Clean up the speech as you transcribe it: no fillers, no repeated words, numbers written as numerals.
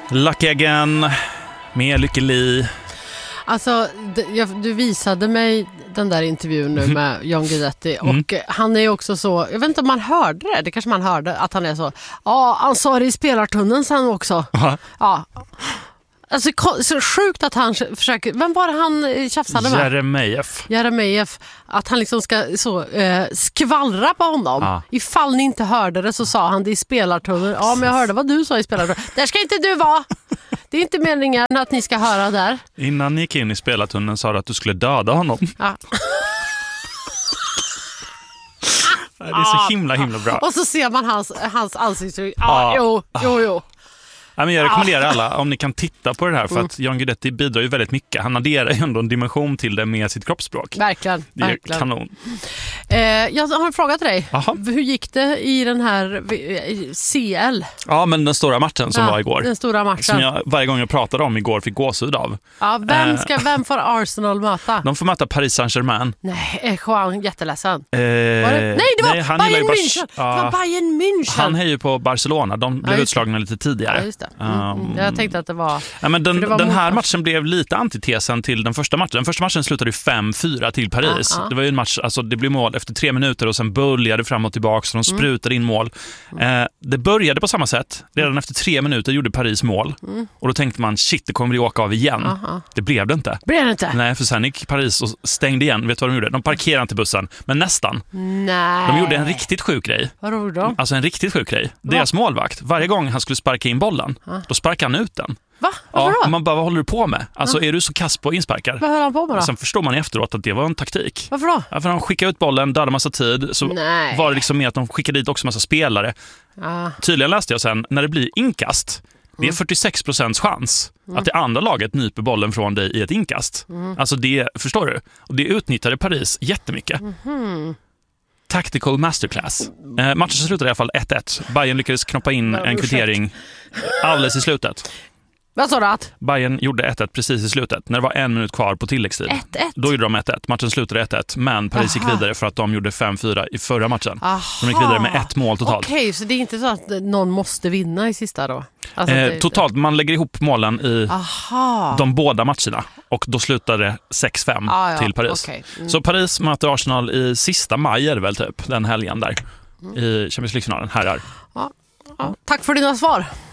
Lucky again, med Lykke Li. Alltså, du visade mig den där intervjun nu med John Guidetti och han är ju också så, jag vet inte om man hörde det kanske man hörde att han är så, ja, han sa det i spelartunneln sen också. Ja. Alltså så sjukt att han försöker, vem var det han tjafsade med? Jeremejeff, att han liksom ska så skvallra på honom. Ifall ni inte hörde det så sa han det i spelartunneln. Ja, men jag hörde vad du sa i spelartunneln. Där ska inte du vara. Det är inte meningen att ni ska höra där. Innan ni gick in i spelartunneln sa du att du skulle döda honom. Ja. Det är så himla bra. Och så ser man hans ansiktsuttryck. Jo. Ja, men jag rekommenderar alla, om ni kan titta på det här, för att John Guidetti bidrar ju väldigt mycket. Han adderar ju ändå en dimension till det med sitt kroppsspråk. Verkligen. Det är kanon. Jag har en fråga till dig. Aha. Hur gick det i den här CL? Ja, men den stora matchen som var igår. Den stora matchen. Som jag varje gång jag pratade om igår fick gåshud av. Ja, vem får Arsenal möta? De får möta Paris Saint-Germain. Nej, Juan jätteledsen. Nej, det var Bayern München. Det var Bayern München. Han är ju på Barcelona. De blev utslagna lite tidigare. Ja, just det. Jag tänkte att det var... Ja, men den här matchen blev lite antitesen till den första matchen. Den första matchen slutade 5-4 till Paris. Det var ju en match, alltså det blev mål efter 3 minuter och sen böljade fram och tillbaka så de sprutade in mål. Det började på samma sätt. Redan efter 3 minuter gjorde Paris mål. Och då tänkte man, shit, det kommer att åka av igen. Det blev det inte. Nej, för sen gick Paris och stängde igen. Vet du vad de gjorde? De parkerade inte bussen, men nästan. Nej. De gjorde en riktigt sjuk grej. Vad gjorde de? Alltså en riktigt sjuk grej. Deras målvakt, varje gång han skulle sparka in bollen, då sparkade han ut den. Va? Varför då? Man bara, vad håller du på med? Alltså, är du så kass på insparkar? Vad höll han på med då? Sen förstår man efteråt att det var en taktik. Varför då? Ja, för de skickade ut bollen, dödade massa tid. Så var det liksom med att de skickade dit också massa spelare. Tydligen läste jag sen, när det blir inkast, det är 46% chans att det andra laget nyper bollen från dig i ett inkast. Alltså det, förstår du? Och det utnyttjade Paris jättemycket. Tactical masterclass. Matchen slutade i alla fall 1-1. Bayern lyckades knoppa in en kvittering alldeles i slutet. Vad sa du att? Bayern gjorde 1-1 precis i slutet. När det var 1 minut kvar på tilläggstid. 1-1? Då gjorde de 1-1. Matchen slutade 1-1. Men Paris gick vidare för att de gjorde 5-4 i förra matchen. De gick vidare med 1 mål totalt. Okej, så det är inte så att någon måste vinna i sista då? Alltså totalt, man lägger ihop målen i de båda matcherna. Och då slutade det 6-5 till Paris. Okay. Så Paris möter Arsenal i sista maj är det väl typ, den helgen där. I Champions League-finalen, herrar. Tack för dina svar.